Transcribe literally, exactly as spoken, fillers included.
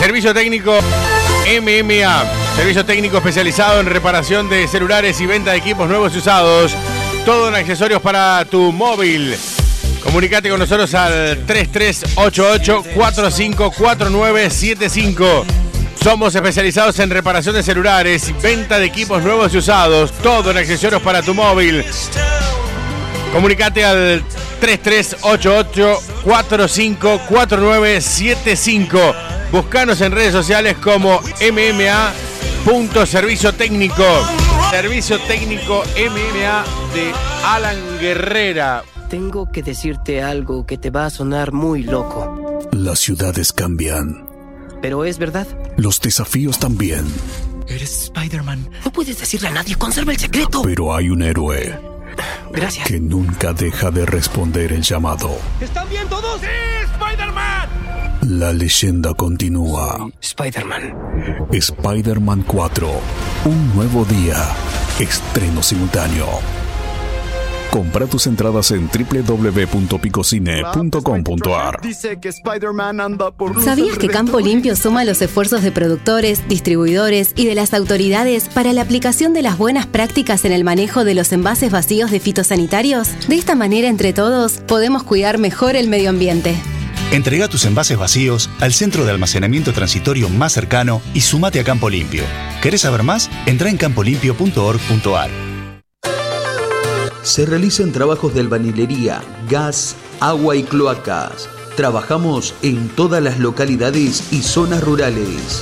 Servicio técnico M M A. Servicio técnico especializado en reparación de celulares y venta de equipos nuevos y usados. Todo en accesorios para tu móvil. Comunicate con nosotros al tres tres ocho ocho, cuatro cinco cuatro nueve siete cinco. Somos especializados en reparación de celulares y venta de equipos nuevos y usados. Todo en accesorios para tu móvil. Comunicate al tres tres ocho ocho, cuatro cinco cuatro nueve siete cinco. Buscanos en redes sociales como M M A punto servicio técnico. Servicio técnico M M A de Alan Guerrera. Tengo que decirte algo que te va a sonar muy loco. Las ciudades cambian. Pero es verdad. Los desafíos también. Eres Spider-Man. No puedes decirle a nadie, conserva el secreto. Pero hay un héroe. Gracias. Que nunca deja de responder el llamado. ¿Están bien todos? ¡Sí, Spider-Man! La leyenda continúa. Soy Spider-Man. Spider-Man cuatro. Un nuevo día. Estreno simultáneo. Compra tus entradas en doble u doble u doble u punto picocine punto com punto a r. Dice que Spider-Man anda por ¿Sabías que Campo Limpio suma los esfuerzos de productores, distribuidores y de las autoridades para la aplicación de las buenas prácticas en el manejo de los envases vacíos de fitosanitarios? De esta manera, entre todos, podemos cuidar mejor el medio ambiente. Entrega tus envases vacíos al centro de almacenamiento transitorio más cercano y súmate a Campo Limpio. ¿Querés saber más? Entra en campo limpio punto org punto a r. Se realizan trabajos de albañilería, gas, agua y cloacas. Trabajamos en todas las localidades y zonas rurales.